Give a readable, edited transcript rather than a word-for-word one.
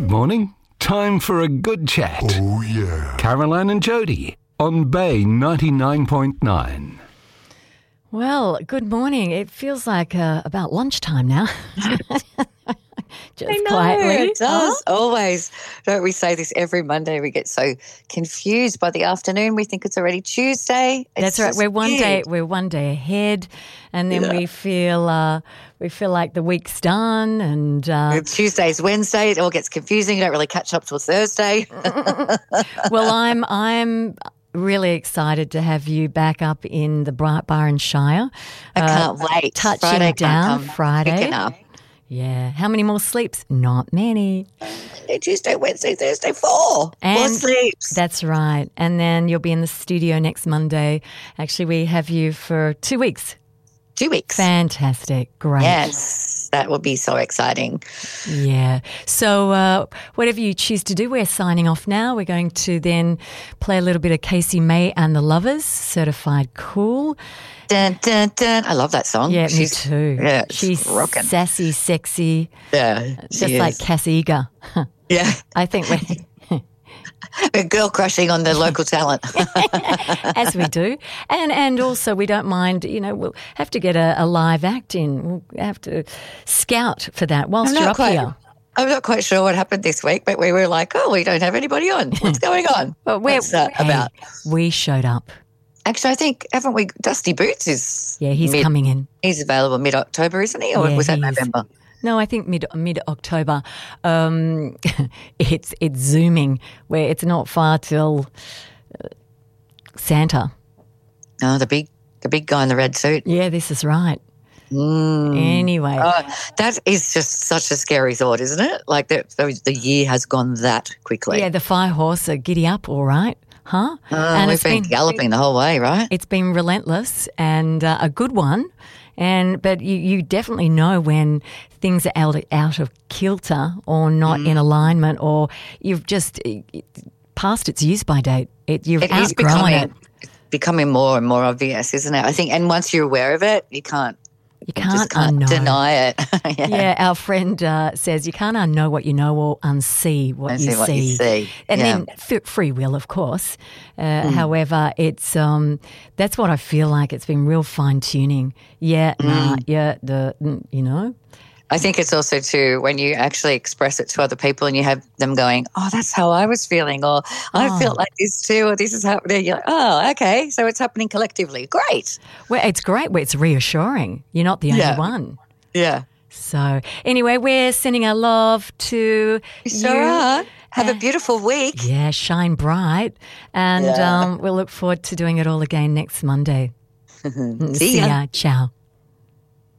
Good morning. Time for a good chat. Oh, yeah. Caroline and Jody on Bay 99.9. Well, good morning. It feels like about lunchtime now. Just I know, quietly. it does. Always. Don't we say this every Monday? We get so confused by the afternoon. We think it's already Tuesday. That's right. We're one day ahead, and then we feel like the week's done. And Tuesday's Wednesday. It all gets confusing. You don't really catch up till Thursday. well, I'm really excited to have you back up in the Byron Shire. I can't wait. Touching Friday down Friday. Picking up. Yeah. How many more sleeps? Not many. Monday, Tuesday, Wednesday, Thursday, 4 more sleeps. That's right. And then you'll be in the studio next Monday. Actually, we have you for 2 weeks. 2 weeks. Fantastic. Great. Yes, that will be so exciting. Yeah. So whatever you choose to do, we're signing off now. We're going to then play a little bit of Casey May and the Lovers, Certified Cool. Dun, dun, dun. I love that song. Yeah, me too. Yeah, she's rocking. sassy, sexy. Yeah, just like Cass Eager. Yeah. I think we're girl crushing on the local talent. as we do. And also we don't mind, we'll have to get a live act in. We'll have to scout for that whilst you're up here. I'm not quite sure what happened this week, but we were like, we don't have anybody on. What's going on? What's that about? We showed up. Actually, I think, haven't we, Dusty Boots is... Yeah, he's coming in. He's available mid-October, isn't he? Or was that November? No, I think mid-October. It's Zooming, where it's not far till Santa. Oh, the big guy in the red suit. Yeah, this is right. Anyway. That is just such a scary thought, isn't it? Like the year has gone that quickly. Yeah, the fire horse are giddy up, all right. Huh? And we've been galloping the whole way, right? It's been relentless and a good one. But you definitely know when things are out of kilter or not in alignment, or you've just passed its use-by date. You've outgrown it. It's becoming more and more obvious, isn't it? I think, and once you're aware of it, you can't deny it. Yeah, our friend says you can't unknow what you know or unsee what you see. And then free will, of course. However, it's that's what I feel like. It's been real fine tuning. I think it's also too when you actually express it to other people and you have them going, that's how I was feeling, or I felt like this too, or this is happening. You're like, okay, so it's happening collectively. Great. Well, it's great. It's reassuring. You're not the only one. Yeah. So anyway, we're sending our love to you. Sure are. Have a beautiful week. Yeah, shine bright. And we'll look forward to doing it all again next Monday. See ya. Ciao.